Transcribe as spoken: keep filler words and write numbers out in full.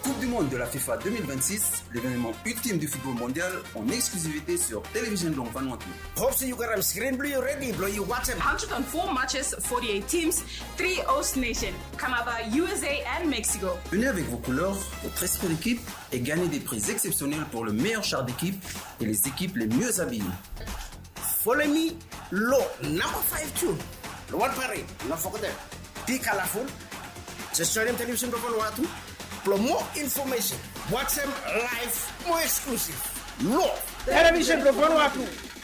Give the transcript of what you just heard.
Coupe du Monde de la FIFA deux mille vingt-six, l'événement ultime du football mondial en exclusivité sur Télévision Long Vanuatu. Hope you got a screen blue ready, blow you watch one hundred four matches, forty-eight teams, three host nations, Canada, U S A and Mexico. Venez avec vos couleurs, votre esprit d'équipe et gagnez des prix exceptionnels pour le meilleur char d'équipe et les équipes les mieux habillées. Follow me, low number five two. The one parade, not forget. Be colorful. Just join Television Long Vanuatu. For more information, watch them live, more exclusive. Low Television Long Vanuatu.